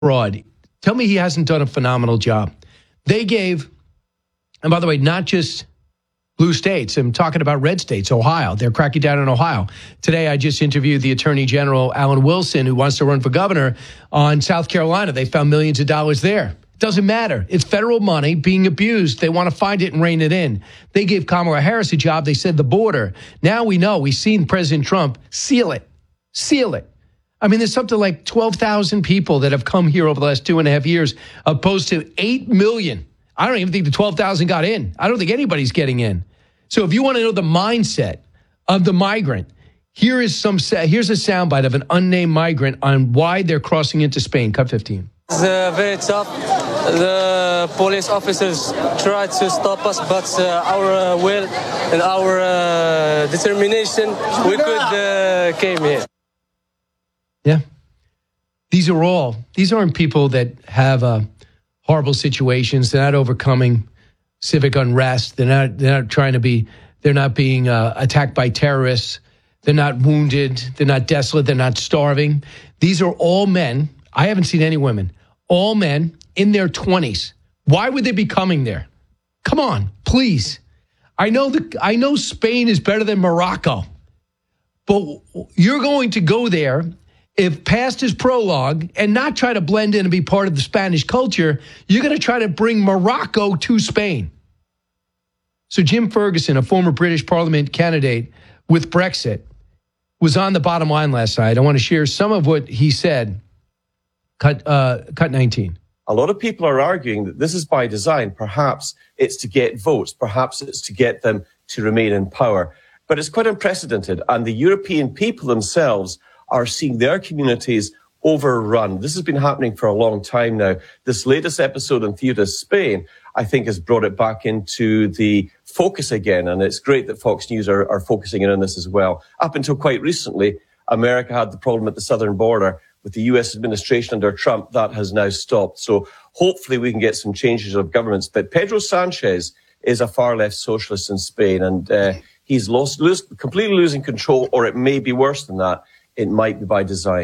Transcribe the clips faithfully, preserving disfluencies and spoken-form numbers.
fraud. Tell me he hasn't done a phenomenal job. They gave, and by the way, not just blue states. I'm talking about red states, Ohio. They're cracking down on Ohio. Today, I just interviewed the Attorney General, Alan Wilson, who wants to run for governor on South Carolina. They found millions of dollars there. Doesn't matter. It's federal money being abused. They want to find it and rein it in. They gave Kamala Harris a job. They said the border. Now we know. We've seen President Trump seal it. Seal it. I mean, there's something like twelve thousand people that have come here over the last two and a half years, opposed to eight million. I don't even think the twelve thousand got in. I don't think anybody's getting in. So if you want to know the mindset of the migrant, here is some. Here's a soundbite of an unnamed migrant on why they're crossing into Spain. Cut fifteen. It's uh, very tough. The police officers tried to stop us, but uh, our uh, will and our uh, determination, we could uh, came here. Yeah. These are all, these aren't people that have uh, horrible situations. They're not overcoming civic unrest. They're not, they're not trying to be, they're not being uh, attacked by terrorists. They're not wounded. They're not desolate. They're not starving. These are all men. I haven't seen any women. All men in their twenties. Why would they be coming there? Come on, please. I know the, I know Spain is better than Morocco, but you're going to go there if past is prologue and not try to blend in and be part of the Spanish culture. You're going to try to bring Morocco to Spain. So Jim Ferguson, a former British Parliament candidate with Brexit, was on the Bottom Line last night. I want to share some of what he said. Cut, uh, cut nineteen. A lot of people are arguing that this is by design. Perhaps it's to get votes. Perhaps it's to get them to remain in power. But it's quite unprecedented. And the European people themselves are seeing their communities overrun. This has been happening for a long time now. This latest episode in Ceuta, Spain, I think has brought it back into the focus again. And it's great that Fox News are, are focusing in on this as well. Up until quite recently, America had the problem at the southern border. With the U S administration under Trump, that has now stopped. So hopefully we can get some changes of governments. But Pedro Sanchez is a far-left socialist in Spain, and uh, he's lost, lose, completely losing control, or it may be worse than that. It might be by design.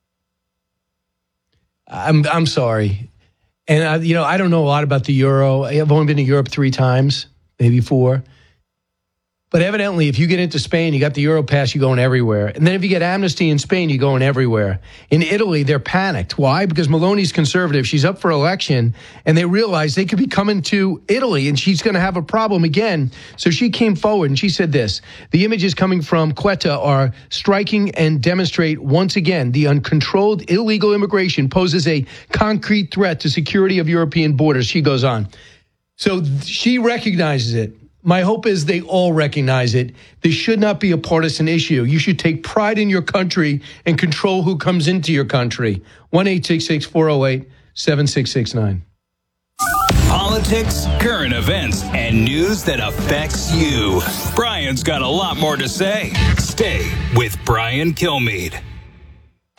I'm I'm sorry. And, I, you know, I don't know a lot about the euro. I've only been to Europe three times, maybe four. But evidently, if you get into Spain, you got the Euro pass, you're going everywhere. And then if you get amnesty in Spain, you're going everywhere. In Italy, they're panicked. Why? Because Meloni's conservative. She's up for election, and they realize they could be coming to Italy, and she's going to have a problem again. So she came forward, and she said this: the images coming from Ceuta are striking and demonstrate once again the uncontrolled illegal immigration poses a concrete threat to security of European borders. She goes on. So she recognizes it. My hope is they all recognize it. This should not be a partisan issue. You should take pride in your country and control who comes into your country. one eight six six, four oh eight, seven six six nine. Politics, current events, and news that affects you. Brian's got a lot more to say. Stay with Brian Kilmeade.